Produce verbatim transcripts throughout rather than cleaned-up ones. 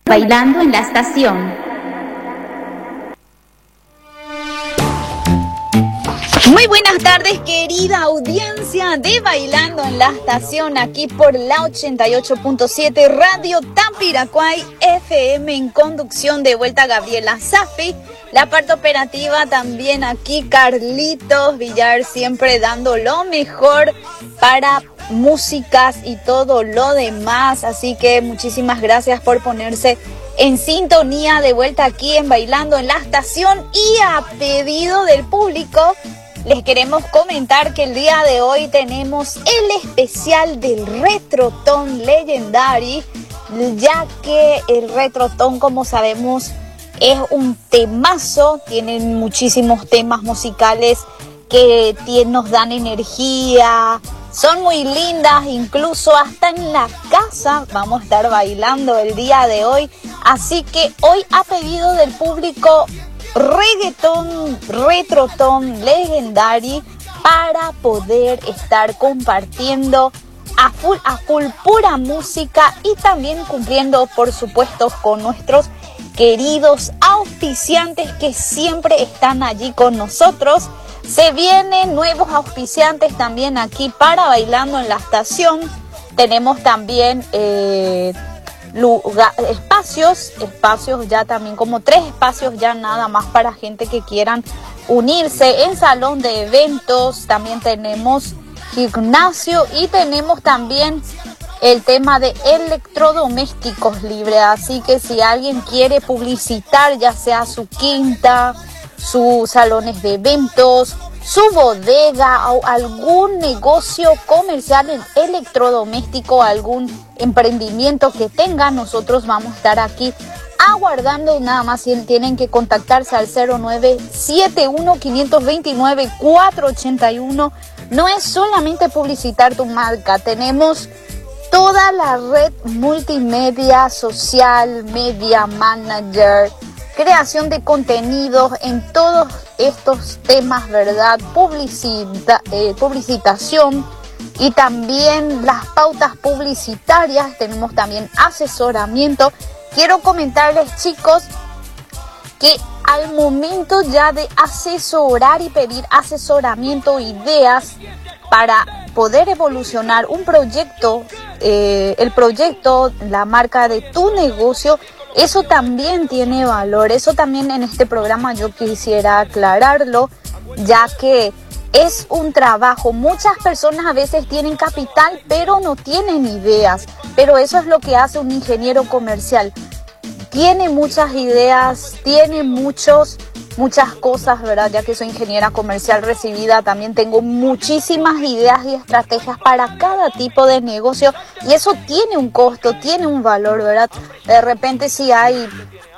Bailando en la estación. Muy buenas tardes, querida audiencia de Bailando en la Estación, aquí por la ochenta y ocho punto siete Radio Tampiracuay F M, en conducción de vuelta Gabriela Safi. La parte operativa también aquí Carlitos Villar, siempre dando lo mejor para músicas y todo lo demás. Así que muchísimas gracias por ponerse en sintonía de vuelta aquí en Bailando en la Estación. Y a pedido del público, les queremos comentar que el día de hoy tenemos el especial del Retrotón Legendary, ya que el Retrotón, como sabemos, es un temazo. Tienen muchísimos temas musicales que nos dan energía, son muy lindas, incluso hasta en la casa vamos a estar bailando el día de hoy. Así que hoy, a pedido del público, reggaetón, retrotón legendary, para poder estar compartiendo a full, a full pura música, y también cumpliendo, por supuesto, con nuestros queridos auspiciantes que siempre están allí con nosotros. Se vienen nuevos auspiciantes también aquí para Bailando en la Estación. Tenemos también eh, lugar, espacios, espacios ya también, como tres espacios ya nada más para gente que quieran unirse en salón de eventos. También tenemos gimnasio y tenemos también el tema de electrodomésticos libre. Así que si alguien quiere publicitar, ya sea su quinta, sus salones de eventos, su bodega o algún negocio comercial en electrodoméstico, algún emprendimiento que tenga, nosotros vamos a estar aquí aguardando. Nada más tienen que contactarse al cero nueve siete uno, cinco dos nueve, cuatro ocho uno. No es solamente publicitar tu marca, tenemos toda la red multimedia, social media manager, creación de contenidos en todos estos temas, ¿verdad? Publicita, eh, publicitación y también las pautas publicitarias. Tenemos también asesoramiento. Quiero comentarles, chicos, que al momento ya de asesorar y pedir asesoramiento, ideas para poder evolucionar un proyecto, eh, el proyecto, la marca de tu negocio, eso también tiene valor. Eso también en este programa yo quisiera aclararlo, ya que es un trabajo. Muchas personas a veces tienen capital, pero no tienen ideas. Pero eso es lo que hace un ingeniero comercial. Tiene muchas ideas, tiene muchos, muchas cosas, ¿verdad? Ya que soy ingeniera comercial recibida, también tengo muchísimas ideas y estrategias para cada tipo de negocio, y eso tiene un costo, tiene un valor, ¿verdad? De repente, si hay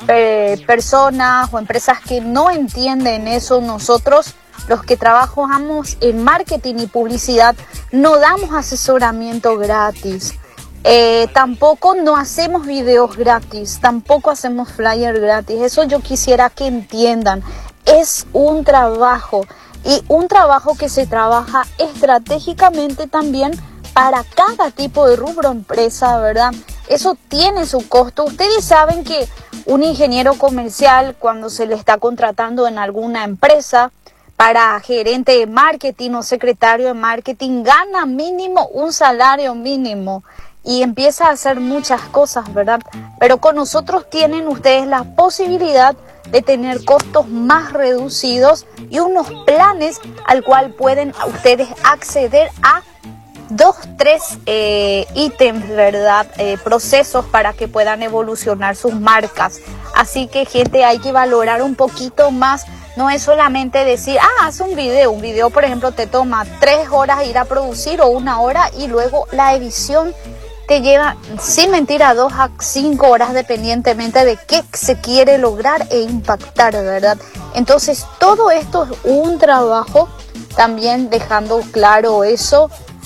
eh, personas o empresas que no entienden eso, nosotros, los que trabajamos en marketing y publicidad, no damos asesoramiento gratis. Eh, tampoco no hacemos videos gratis, tampoco hacemos flyers gratis. Eso yo quisiera que entiendan. Es un trabajo, y un trabajo que se trabaja estratégicamente también para cada tipo de rubro empresa, ¿verdad? Eso tiene su costo. Ustedes saben que un ingeniero comercial, cuando se le está contratando en alguna empresa para gerente de marketing o secretario de marketing, gana mínimo un salario mínimo y empieza a hacer muchas cosas, ¿verdad? Pero con nosotros tienen ustedes la posibilidad de tener costos más reducidos y unos planes al cual pueden ustedes acceder a dos, tres eh, ítems, ¿verdad? Eh, procesos para que puedan evolucionar sus marcas. Así que, gente, hay que valorar un poquito más. No es solamente decir, ah, haz un video. Un video, por ejemplo, te toma tres horas ir a producir o una hora, y luego la edición te lleva, sin mentira, dos a cinco horas, dependientemente de qué se quiere lograr e impactar, ¿verdad? Entonces, todo esto es un trabajo, también dejando claro eso.